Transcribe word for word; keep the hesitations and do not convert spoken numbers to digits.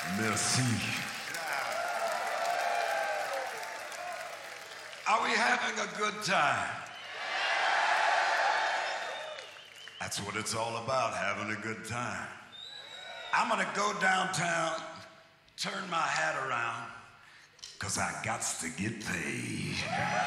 Merci. Are we having a good time? That's what it's all about, having a good time. I'm gonna go downtown, turn my hat around, cause I gots to get paid.